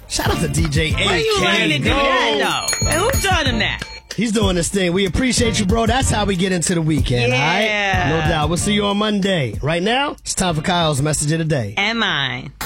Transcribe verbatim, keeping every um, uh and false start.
Shout out to D J A K. Where you learning to do that, though? Hey, who taught him that? He's doing this thing. We appreciate you, bro. That's how we get into the weekend, Yeah. all right? No doubt. We'll see you on Monday. Right now, it's time for Kyle's message of the day. And mine.